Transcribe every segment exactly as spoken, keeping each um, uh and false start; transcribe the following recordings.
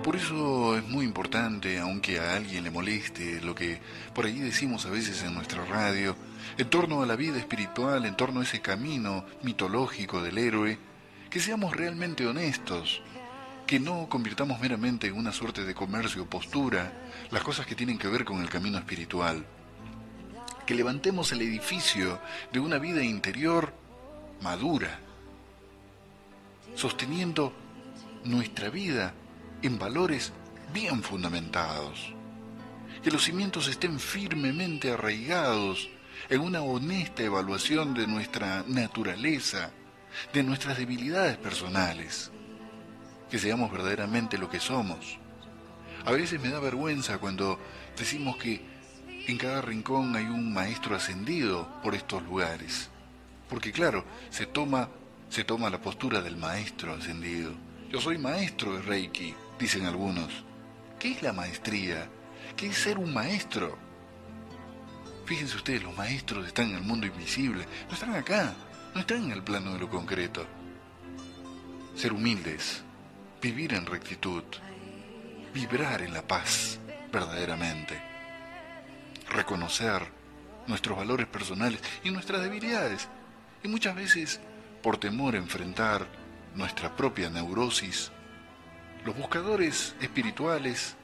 Por eso es muy importante, aunque a alguien le moleste lo que por allí decimos a veces en nuestra radio, en torno a la vida espiritual, en torno a ese camino mitológico del héroe, que seamos realmente honestos, que no convirtamos meramente en una suerte de comercio o postura las cosas que tienen que ver con el camino espiritual, que levantemos el edificio de una vida interior madura, sosteniendo nuestra vida en valores bien fundamentados, que los cimientos estén firmemente arraigados en una honesta evaluación de nuestra naturaleza, de nuestras debilidades personales, que seamos verdaderamente lo que somos. A veces me da vergüenza cuando decimos que en cada rincón hay un maestro ascendido por estos lugares, porque claro, se toma, se toma la postura del maestro ascendido. Yo soy maestro de Reiki, dicen algunos. ¿Qué es la maestría? ¿Qué es ser un maestro? Fíjense ustedes, los maestros están en el mundo invisible, no están acá, no están en el plano de lo concreto. Ser humildes, vivir en rectitud, vibrar en la paz, verdaderamente. Reconocer nuestros valores personales y nuestras debilidades. Y muchas veces, por temor a enfrentar nuestra propia neurosis, los buscadores espirituales,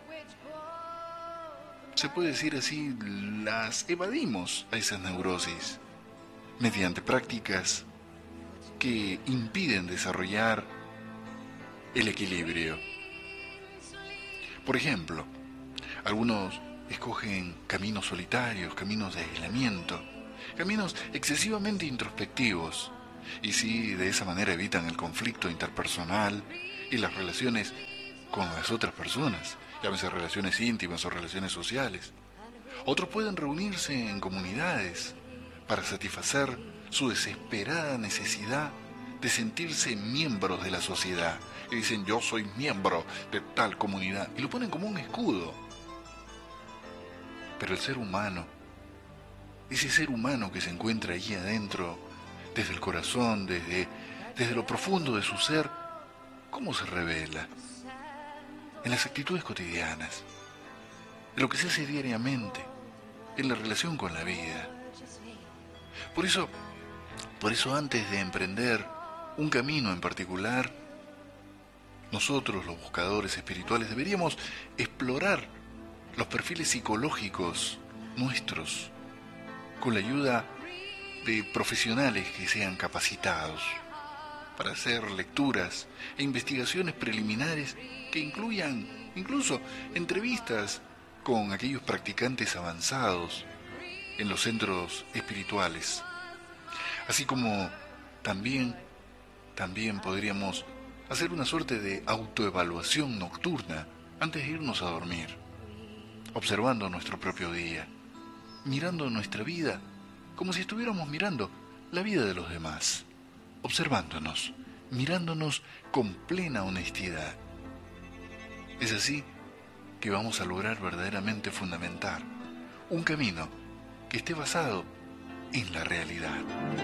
se puede decir así, las evadimos a esas neurosis mediante prácticas que impiden desarrollar el equilibrio. Por ejemplo, algunos escogen caminos solitarios, caminos de aislamiento, caminos excesivamente introspectivos, y sí, de esa manera evitan el conflicto interpersonal y las relaciones con las otras personas, llámese relaciones íntimas o relaciones sociales. Otros pueden reunirse en comunidades para satisfacer su desesperada necesidad de sentirse miembros de la sociedad. Y dicen, yo soy miembro de tal comunidad, y lo ponen como un escudo. Pero el ser humano, ese ser humano que se encuentra allí adentro, desde el corazón, desde, desde lo profundo de su ser, ¿cómo se revela? En las actitudes cotidianas, en lo que se hace diariamente, en la relación con la vida. Por eso, por eso antes de emprender un camino en particular, nosotros, los buscadores espirituales, deberíamos explorar los perfiles psicológicos nuestros con la ayuda de profesionales que sean capacitados para hacer lecturas e investigaciones preliminares que incluyan incluso entrevistas con aquellos practicantes avanzados en los centros espirituales. Así como también, también podríamos hacer una suerte de autoevaluación nocturna antes de irnos a dormir, observando nuestro propio día, mirando nuestra vida como si estuviéramos mirando la vida de los demás, observándonos, mirándonos con plena honestidad. Es así que vamos a lograr verdaderamente fundamentar un camino que esté basado en la realidad.